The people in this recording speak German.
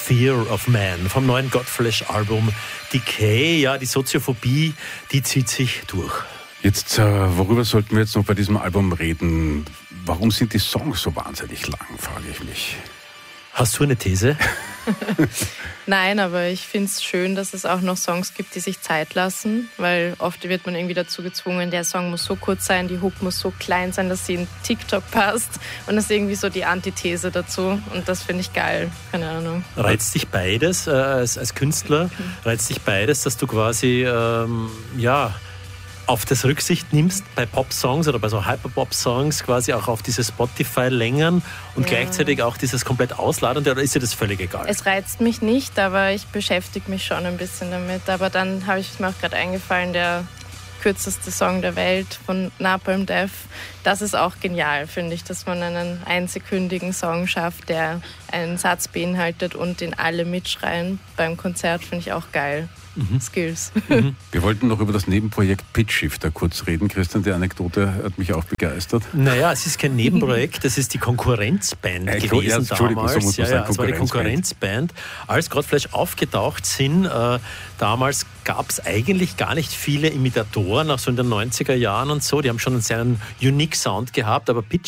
Fear of Man vom neuen Godflesh-Album Decay. Ja, die Soziophobie, die zieht sich durch. Jetzt, worüber sollten wir jetzt noch bei diesem Album reden? Warum sind die Songs so wahnsinnig lang, frage ich mich. Hast du eine These? Nein, aber ich finde es schön, dass es auch noch Songs gibt, die sich Zeit lassen, weil oft wird man irgendwie dazu gezwungen, der Song muss so kurz sein, die Hook muss so klein sein, dass sie in TikTok passt und das ist irgendwie so die Antithese dazu und das finde ich geil, keine Ahnung. Reizt dich beides als Künstler? Reizt dich beides, dass du quasi, auf das Rücksicht nimmst bei Pop-Songs oder bei so Hyper-Pop-Songs quasi auch auf diese Spotify-Längen und gleichzeitig auch dieses komplett Ausladende, oder ist dir das völlig egal? Es reizt mich nicht, aber ich beschäftige mich schon ein bisschen damit. Aber dann habe ich mir auch gerade eingefallen, der kürzeste Song der Welt von Napalm Death. Das ist auch genial, finde ich, dass man einen einsekündigen Song schafft, der einen Satz beinhaltet und den alle mitschreien beim Konzert, finde ich auch geil. Skills. Wir wollten noch über das Nebenprojekt Pitchshifter kurz reden. Christian, die Anekdote hat mich auch begeistert. Naja, es ist kein Nebenprojekt, das ist die Konkurrenzband gewesen damals. So muss man sagen, es war die Konkurrenzband. Als Godflesh aufgetaucht sind, damals gab es eigentlich gar nicht viele Imitatoren, auch so in den 90er Jahren und so. Die haben schon einen sehr unique Sound gehabt, aber